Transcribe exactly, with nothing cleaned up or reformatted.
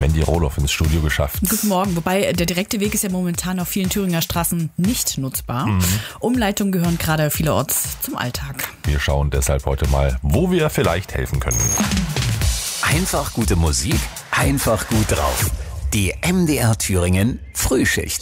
Mandy Rohloff ins Studio geschafft. Guten Morgen, wobei der direkte Weg ist ja momentan auf vielen Thüringer Straßen nicht nutzbar. Mhm. Umleitungen gehören gerade vielerorts zum Alltag. Wir schauen deshalb heute mal, wo wir vielleicht helfen können. Einfach gute Musik, einfach gut drauf. Die M D R Thüringen Frühschicht.